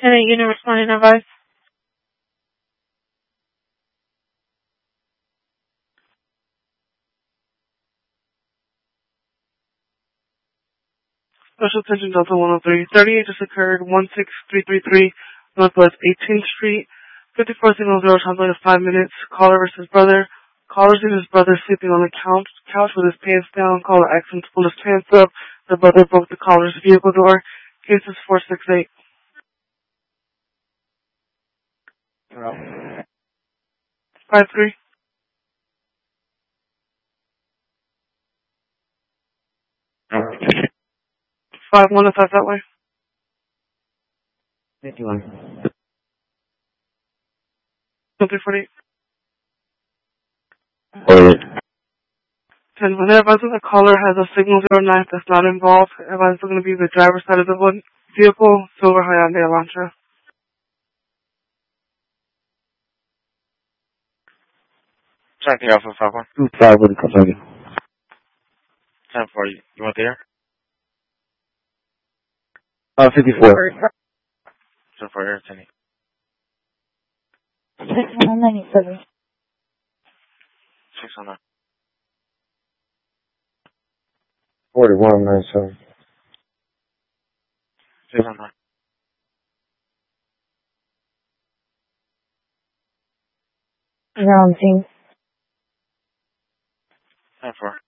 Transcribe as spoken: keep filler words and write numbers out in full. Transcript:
Tenant unit responding advice. Special attention Delta one oh three. thirty-eight just occurred, one six three three three Northwest eighteenth Street. fifty-four signal zero, translated of five minutes. Caller versus brother. Caller seen his brother sleeping on the couch, couch with his pants down. Caller asked him to pull his pants up. The brother broke the caller's vehicle door. Case is four six eight. five three. five one if that's that way. fifty-one. three forty-eight. Forward. ten when advised that the caller has a signal zero nine that's not involved. Advised is going to be the driver's side of the one vehicle, silver Hyundai Elantra. Tracking Alpha five one. two five with the company. ten four. You want there? Uh, fifty-four. ten four, air ten. six one nine seven. six oh nine. forty-one ninety-seven. six oh nine. Zero team. ten four.